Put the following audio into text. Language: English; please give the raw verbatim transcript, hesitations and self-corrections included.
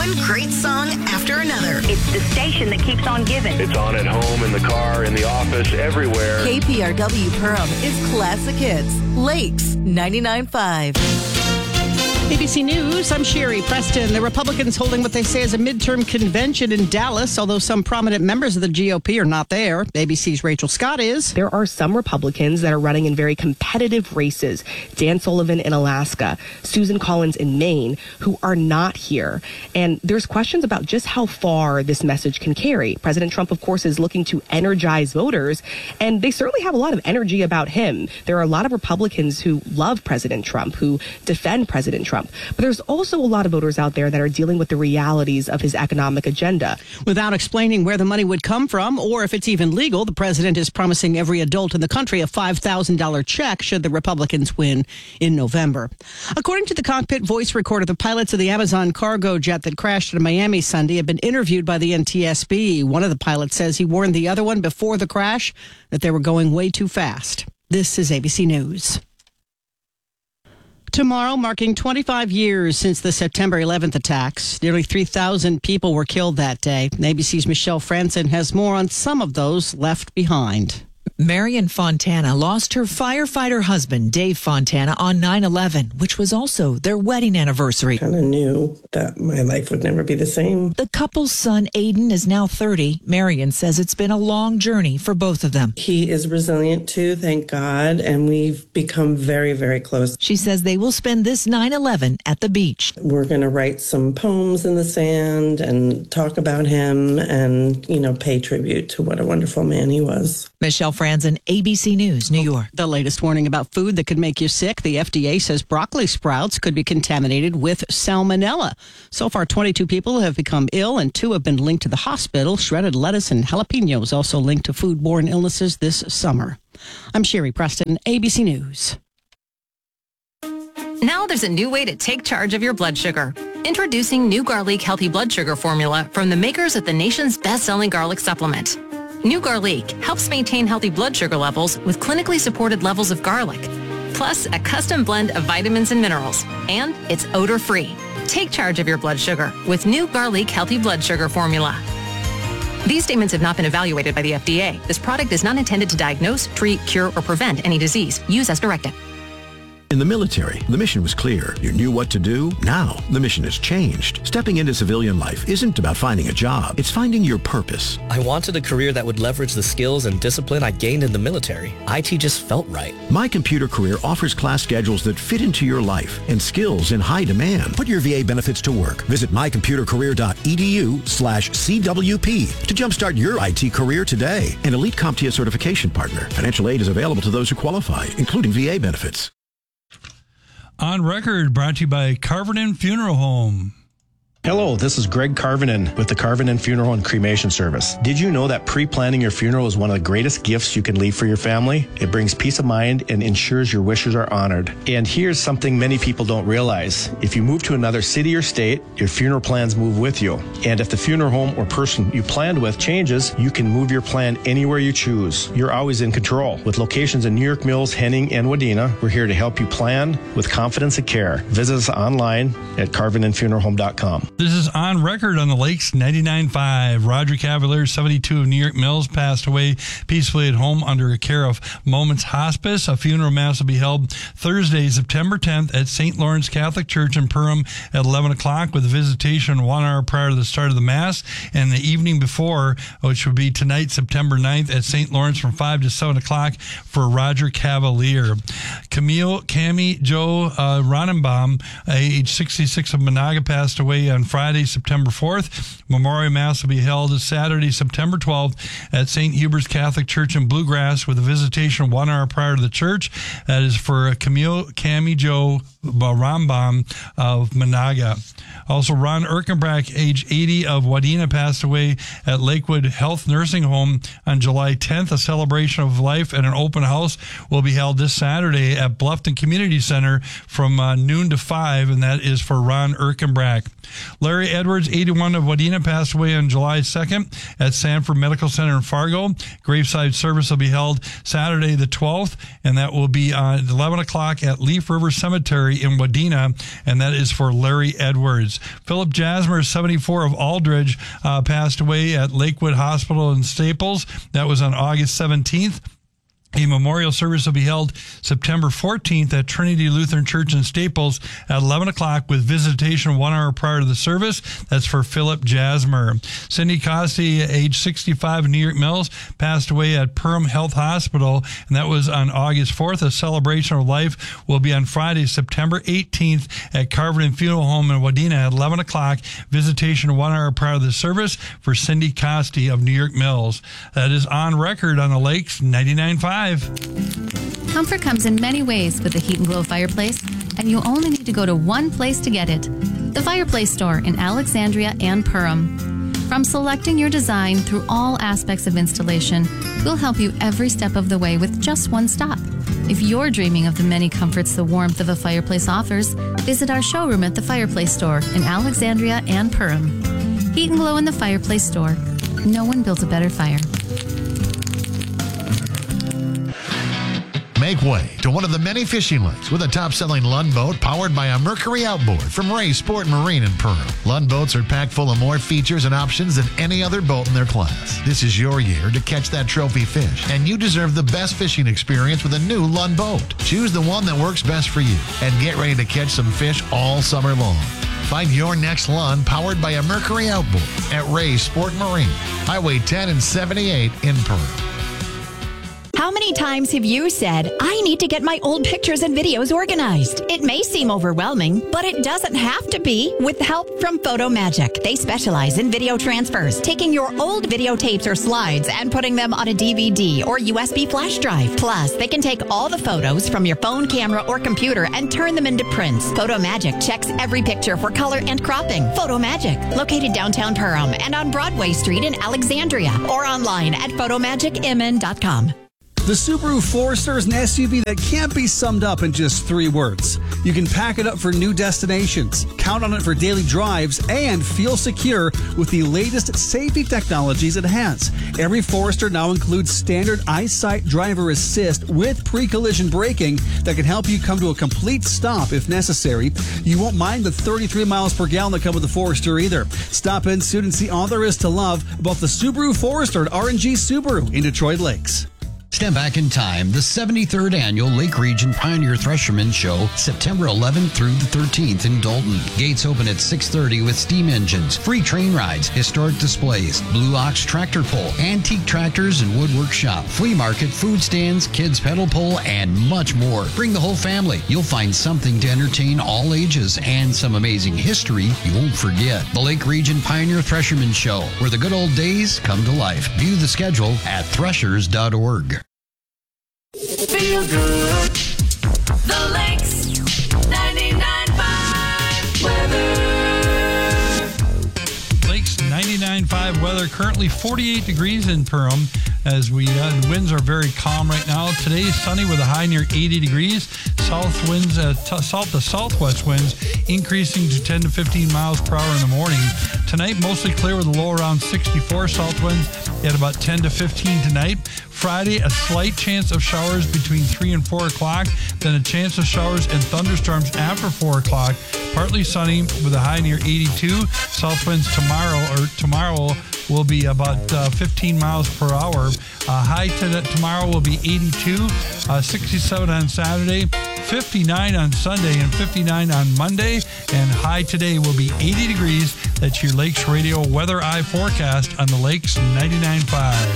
one great song after another. It's the station that keeps on giving. It's on at home, in the car, in the office, everywhere. K P R W Perham is classic hits. Lakes ninety-nine point five. A B C News, I'm Sherry Preston. The Republicans holding what they say is a midterm convention in Dallas, although some prominent members of the G O P are not there. A B C's Rachel Scott is. There are some Republicans that are running in very competitive races. Dan Sullivan in Alaska, Susan Collins in Maine, who are not here. And there's questions about just how far this message can carry. President Trump, of course, is looking to energize voters, and they certainly have a lot of energy about him. There are a lot of Republicans who love President Trump, who defend President Trump. But there's also a lot of voters out there that are dealing with the realities of his economic agenda. Without explaining where the money would come from or if it's even legal, the president is promising every adult in the country a five thousand dollars check should the Republicans win in November. According to the cockpit voice recorder, the pilots of the Amazon cargo jet that crashed in Miami Sunday have been interviewed by the N T S B. One of the pilots says he warned the other one before the crash that they were going way too fast. This is A B C News. Tomorrow, marking twenty-five years since the September eleventh attacks. Nearly three thousand people were killed that day. A B C's Michelle Franson has more on some of those left behind. Marion Fontana lost her firefighter husband, Dave Fontana, on nine eleven, which was also their wedding anniversary. I kind of knew that my life would never be the same. The couple's son, Aiden, is now thirty. Marion says it's been a long journey for both of them. He is resilient too, thank God, and we've become very, very close. She says they will spend this nine eleven at the beach. We're going to write some poems in the sand and talk about him and, you know, pay tribute to what a wonderful man he was. Michelle Franzen, A B C News, New York. The latest warning about food that could make you sick. The F D A says broccoli sprouts could be contaminated with salmonella. So far, twenty-two people have become ill and two have been linked to the hospital. Shredded lettuce and jalapenos also linked to foodborne illnesses this summer. I'm Sherry Preston, A B C News. Now there's a new way to take charge of your blood sugar. Introducing New Garlic Healthy Blood Sugar Formula from the makers of the nation's best-selling garlic supplement. New Garlic helps maintain healthy blood sugar levels with clinically supported levels of garlic, plus a custom blend of vitamins and minerals, and it's odor-free. Take charge of your blood sugar with New Garlic Healthy Blood Sugar Formula. These statements have not been evaluated by the F D A. This product is not intended to diagnose, treat, cure, or prevent any disease. Use as directed. In the military, the mission was clear. You knew what to do. Now, the mission has changed. Stepping into civilian life isn't about finding a job. It's finding your purpose. I wanted a career that would leverage the skills and discipline I gained in the military. I T just felt right. My Computer Career offers class schedules that fit into your life and skills in high demand. Put your V A benefits to work. Visit mycomputercareer.edu slash CWP to jumpstart your I T career today. An elite CompTIA certification partner. Financial aid is available to those who qualify, including V A benefits. On Record, brought to you by Carvenin Funeral Home. Hello, this is Greg Carvenin with the Carvenin Funeral and Cremation Service. Did you know that pre-planning your funeral is one of the greatest gifts you can leave for your family? It brings peace of mind and ensures your wishes are honored. And here's something many people don't realize. If you move to another city or state, your funeral plans move with you. And if the funeral home or person you planned with changes, you can move your plan anywhere you choose. You're always in control. With locations in New York Mills, Henning, and Wadena, we're here to help you plan with confidence and care. Visit us online at carvenin funeral home dot com. This is On Record on the Lakes ninety-nine point five. Roger Cavalier, seventy-two, of New York Mills, passed away peacefully at home under care of Moments Hospice. A funeral mass will be held Thursday, September tenth at Saint Lawrence Catholic Church in Perham at eleven o'clock with a visitation one hour prior to the start of the mass, and the evening before, which will be tonight, September ninth, at Saint Lawrence from five to seven o'clock for Roger Cavalier. Camille Cami Joe uh, Ronenbaum, age sixty-six, of Monaga, passed away on Friday, September fourth. Memorial Mass will be held Saturday, September twelfth at Saint Hubert's Catholic Church in Bluegrass with a visitation one hour prior to the church. That is for Camille Cami Joe Rambam of Monaga. Also, Ron Erkenbrack, age eighty, of Wadena, passed away at Lakewood Health Nursing Home on July tenth. A celebration of life and an open house will be held this Saturday at Bluffton Community Center from uh, noon to five, and that is for Ron Erkenbrack. Larry Edwards, eighty-one, of Wadena, passed away on July second at Sanford Medical Center in Fargo. Graveside service will be held Saturday the twelfth, and that will be on eleven o'clock at Leaf River Cemetery in Wadena, and that is for Larry Edwards. Philip Jasmer, seventy-four, of Aldridge, uh, passed away at Lakewood Hospital in Staples. That was on August seventeenth. A memorial service will be held September fourteenth at Trinity Lutheran Church in Staples at eleven o'clock with visitation one hour prior to the service. That's for Philip Jasmer. Cindy Costi, age sixty-five, of New York Mills, passed away at Perham Health Hospital, and that was on August fourth. A celebration of life will be on Friday, September eighteenth at Carvin Funeral Home in Wadena at eleven o'clock. Visitation one hour prior to the service for Cindy Costi of New York Mills. That is on record on the Lakes ninety-nine point five. Comfort comes in many ways with the Heat and Glow fireplace, and you only need to go to one place to get it. The Fireplace Store in Alexandria and Perham. From selecting your design through all aspects of installation, we'll help you every step of the way with just one stop. If you're dreaming of the many comforts the warmth of a fireplace offers, visit our showroom at the Fireplace Store in Alexandria and Perham. Heat and Glow in the Fireplace Store. No one builds a better fire. Make way to one of the many fishing lakes with a top-selling Lund boat powered by a Mercury outboard from Ray Sport Marine in Perham. Lund boats are packed full of more features and options than any other boat in their class. This is your year to catch that trophy fish, and you deserve the best fishing experience with a new Lund boat. Choose the one that works best for you and get ready to catch some fish all summer long. Find your next Lund powered by a Mercury outboard at Ray Sport Marine, Highway ten and seventy-eight in Perham. How many times have you said, I need to get my old pictures and videos organized? It may seem overwhelming, but it doesn't have to be with help from PhotoMagic. They specialize in video transfers, taking your old videotapes or slides and putting them on a D V D or U S B flash drive. Plus, they can take all the photos from your phone, camera, or computer and turn them into prints. PhotoMagic checks every picture for color and cropping. PhotoMagic, located downtown Perham and on Broadway Street in Alexandria, or online at photo magic m n dot com. The Subaru Forester is an S U V that can't be summed up in just three words. You can pack it up for new destinations, count on it for daily drives, and feel secure with the latest safety technologies it has. Every Forester now includes standard EyeSight driver assist with pre-collision braking that can help you come to a complete stop if necessary. You won't mind the thirty-three miles per gallon that come with the Forester either. Stop in soon and see all there is to love about the Subaru Forester at R and G Subaru in Detroit Lakes. Step back in time, the seventy-third Annual Lake Region Pioneer Thresherman Show, September eleventh through the thirteenth in Dalton. Gates open at six thirty with steam engines, free train rides, historic displays, Blue Ox tractor pull, antique tractors and woodwork shop, flea market, food stands, kids pedal pole, and much more. Bring the whole family. You'll find something to entertain all ages and some amazing history you won't forget. The Lake Region Pioneer Thresherman Show, where the good old days come to life. View the schedule at threshers dot org. Feel good. The Lakes ninety-nine point five weather. Lakes ninety-nine point five weather. Currently forty-eight degrees in Perham. As we uh, winds are very calm right now. Today is sunny with a high near eighty degrees. South winds, uh, t- south to southwest winds increasing to ten to fifteen miles per hour in the morning. Tonight mostly clear with a low around sixty-four. South winds at about ten to fifteen tonight. Friday, a slight chance of showers between three and four o'clock. Then a chance of showers and thunderstorms after four o'clock. Partly sunny with a high near eighty-two. South winds tomorrow or tomorrow will be about uh, fifteen miles per hour. Uh, high to tomorrow will be eighty-two, uh, sixty-seven on Saturday, fifty-nine on Sunday, and fifty-nine on Monday. And high today will be eighty degrees. That's your Lakes Radio Weather Eye forecast on the Lakes ninety-nine point five.